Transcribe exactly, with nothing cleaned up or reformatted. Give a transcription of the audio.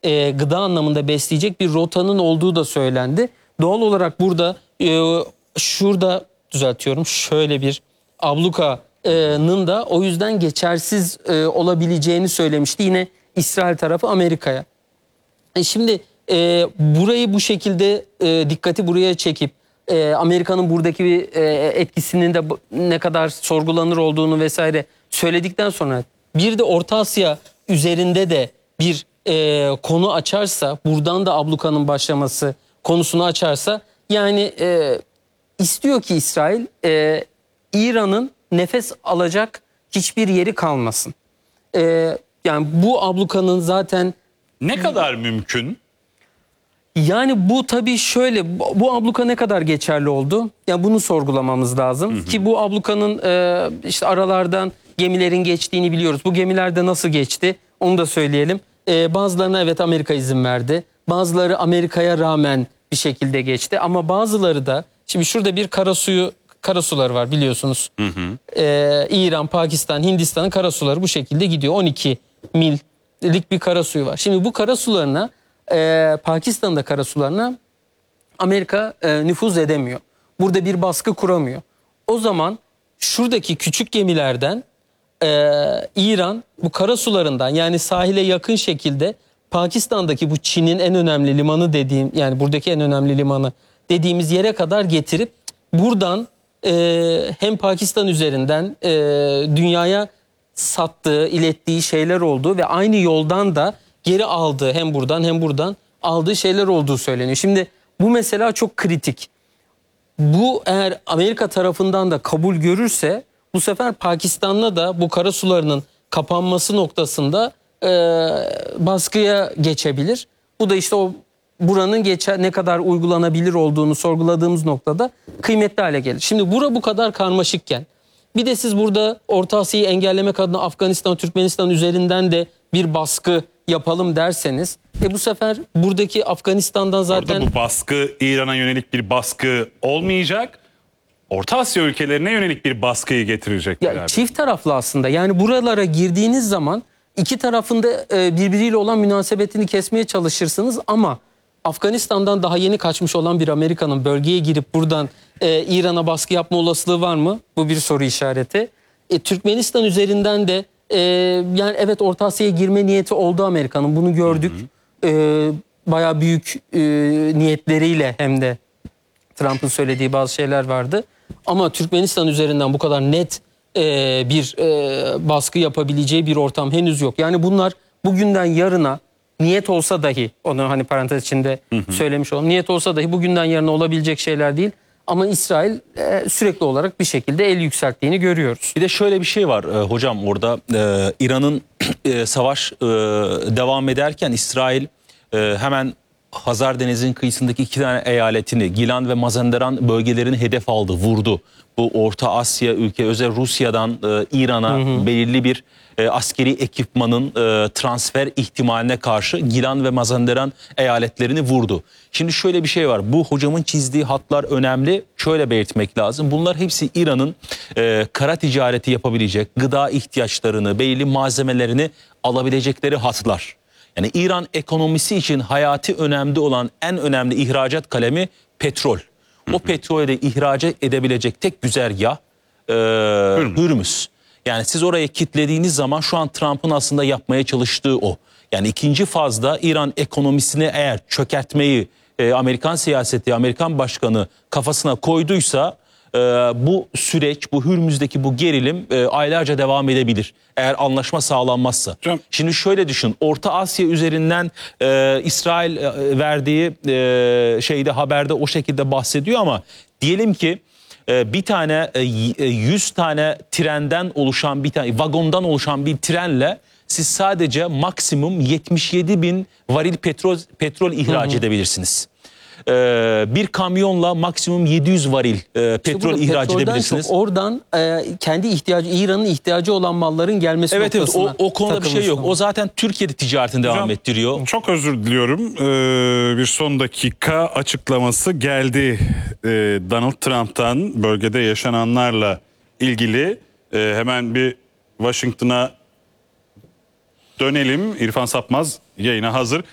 e, gıda anlamında besleyecek bir rotanın olduğu da söylendi. Doğal olarak burada e, şurada düzeltiyorum şöyle bir ablukanın da o yüzden geçersiz e, olabileceğini söylemişti yine İsrail tarafı Amerika'ya. E şimdi e, burayı bu şekilde e, dikkati buraya çekip e, Amerika'nın buradaki bir, e, etkisinin de ne kadar sorgulanır olduğunu vesaire söyledikten sonra bir de Orta Asya üzerinde de bir e, konu açarsa, buradan da ablukanın başlaması konusunu açarsa, yani e, istiyor ki İsrail e, İran'ın nefes alacak hiçbir yeri kalmasın. E, yani bu ablukanın zaten ne kadar mümkün? Yani bu tabii şöyle, bu abluka ne kadar geçerli oldu? Yani bunu sorgulamamız lazım. Hı hı. Ki bu ablukanın e, işte aralardan gemilerin geçtiğini biliyoruz. Bu gemilerde nasıl geçti onu da söyleyelim. E, bazılarına evet Amerika izin verdi. Bazıları Amerika'ya rağmen bir şekilde geçti. Ama bazıları da, şimdi şurada bir karasuyu, karasuları var biliyorsunuz. Hı hı. E, İran, Pakistan, Hindistan'ın karasuları bu şekilde gidiyor. on iki millik bir karasuyu var. Şimdi bu karasularına Ee, Pakistan'da karasularına Amerika e, nüfuz edemiyor. Burada bir baskı kuramıyor. O zaman şuradaki küçük gemilerden e, İran bu karasularından, yani sahile yakın şekilde Pakistan'daki bu Çin'in en önemli limanı dediğim, yani buradaki en önemli limanı dediğimiz yere kadar getirip buradan e, hem Pakistan üzerinden e, dünyaya sattığı, ilettiği şeyler oldu ve aynı yoldan da geri aldığı, hem buradan hem buradan aldığı şeyler olduğu söyleniyor. Şimdi bu mesela çok kritik. Bu eğer Amerika tarafından da kabul görürse bu sefer Pakistan'la da bu karasularının kapanması noktasında e, baskıya geçebilir. Bu da işte o buranın geçer, ne kadar uygulanabilir olduğunu sorguladığımız noktada kıymetli hale gelir. Şimdi bura bu kadar karmaşıkken bir de siz burada Orta Asya'yı engellemek adına Afganistan, Türkmenistan üzerinden de bir baskı yapalım derseniz, e bu sefer buradaki Afganistan'dan zaten... Orada bu baskı İran'a yönelik bir baskı olmayacak. Orta Asya ülkelerine yönelik bir baskıyı getirecek. Ya çift taraflı aslında. Yani buralara girdiğiniz zaman iki tarafında e, birbiriyle olan münasebetini kesmeye çalışırsınız ama Afganistan'dan daha yeni kaçmış olan bir Amerika'nın bölgeye girip buradan e, İran'a baskı yapma olasılığı var mı? Bu bir soru işareti. E, Türkmenistan üzerinden de e, yani evet Orta Asya'ya girme niyeti oldu Amerika'nın. Bunu gördük. Hı hı. E, bayağı büyük e, niyetleriyle, hem de Trump'ın söylediği bazı şeyler vardı. Ama Türkmenistan üzerinden bu kadar net e, bir e, baskı yapabileceği bir ortam henüz yok. Yani bunlar bugünden yarına niyet olsa dahi, onu hani parantez içinde hı hı. söylemiş olalım. Niyet olsa dahi bugünden yarına olabilecek şeyler değil. Ama İsrail e, sürekli olarak bir şekilde el yükselttiğini görüyoruz. Bir de şöyle bir şey var e, hocam orada. E, İran'ın e, savaş e, devam ederken İsrail e, hemen Hazar Denizi'nin kıyısındaki iki tane eyaletini, Gilan ve Mazandaran bölgelerini hedef aldı, vurdu. Bu Orta Asya ülke, özel Rusya'dan e, İran'a belirli bir e, askeri ekipmanın e, transfer ihtimaline karşı Gilan ve Mazandaran eyaletlerini vurdu. Şimdi şöyle bir şey var. Bu hocamın çizdiği hatlar önemli. Şöyle belirtmek lazım. Bunlar hepsi İran'ın e, kara ticareti yapabilecek, gıda ihtiyaçlarını, belirli malzemelerini alabilecekleri hatlar. Yani İran ekonomisi için hayati önemli olan en önemli ihracat kalemi petrol. O petrolü de ihracat edebilecek tek güzergah e, Hürmüz. Hürmüz. Yani siz oraya kilitlediğiniz zaman şu an Trump'ın aslında yapmaya çalıştığı o. Yani ikinci fazda İran ekonomisini eğer çökertmeyi e, Amerikan siyaseti, Amerikan başkanı kafasına koyduysa e, bu süreç, bu Hürmüz'deki bu gerilim e, aylarca devam edebilir. Eğer anlaşma sağlanmazsa. Canım. Şimdi şöyle düşün, Orta Asya üzerinden e, İsrail e, verdiği e, şeyde, haberde o şekilde bahsediyor ama diyelim ki e, bir tane e, yüz tane trenden oluşan bir tane vagondan oluşan bir trenle siz sadece maksimum yetmiş yedi bin varil petrol petrol ihraç hı hı. edebilirsiniz. Ee, bir kamyonla maksimum yedi yüz varil e, petrol işte ihraç edebilirsiniz. Oradan e, kendi ihtiyacı, İran'ın ihtiyacı olan malların gelmesi evet, noktasına. Evet, o, o konuda bir şey yok. O zaten Türkiye'de ticaretini devam Hocam, ettiriyor. Çok özür diliyorum. Ee, bir son dakika açıklaması geldi ee, Donald Trump'tan bölgede yaşananlarla ilgili. Ee, hemen bir Washington'a dönelim. İrfan Sapmaz yayına hazır.